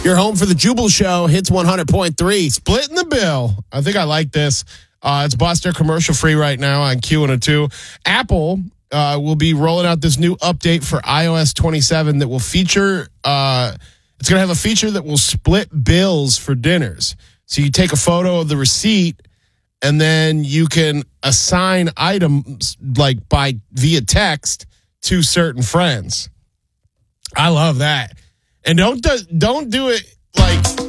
You're home for the Jubal Show. Hits 100.3. Splitting the bill. I think I like this. It's Buster, commercial free right now on Q102. Apple will be rolling out this new update for iOS 27 that will feature. It's going to have a feature that will split bills for dinners. So you take a photo of the receipt, and then you can assign items like via text to certain friends. I love that. And don't do it like